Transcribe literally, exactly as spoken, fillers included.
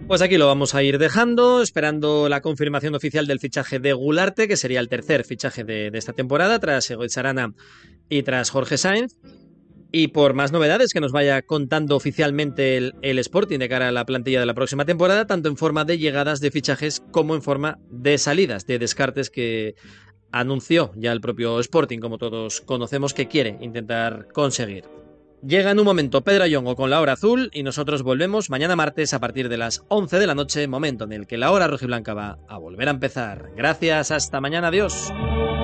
Pues aquí lo vamos a ir dejando, esperando la confirmación oficial del fichaje de Gularte, que sería el tercer fichaje de, de esta temporada, tras Egoitz Arana y tras Jorge Sainz. Y por más novedades que nos vaya contando oficialmente el, el Sporting de cara a la plantilla de la próxima temporada, tanto en forma de llegadas de fichajes como en forma de salidas, de descartes que anunció ya el propio Sporting, como todos conocemos, que quiere intentar conseguir. Llega en un momento Pedro Ayongo con la hora azul y nosotros volvemos mañana martes a partir de las once de la noche, momento en el que la hora rojiblanca va a volver a empezar. Gracias, hasta mañana, adiós.